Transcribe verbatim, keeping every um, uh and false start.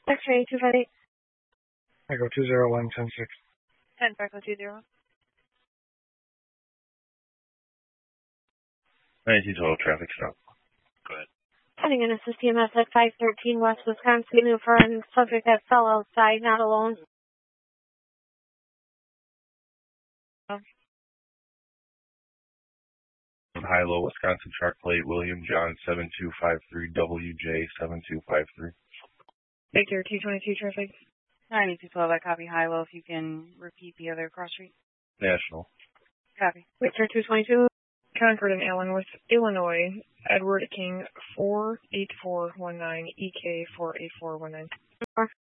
X-ray two five eight. Echo two zero one ten six. ten Echo two zero. nineteen total traffic stop. Go ahead. Heading in assist T M S at five thirteen West Wisconsin. New for a subject that fell outside, not alone. High-low Wisconsin truck plate William John seven two five three W J seven two five three. Victor two twenty-two traffic. ninety-two twelve, I copy high-low. If you can repeat the other cross street. National. Copy. Victor two twenty-two. Concord and Allenworth, Illinois. Edward King four eight four one nine E K four eight four one nine.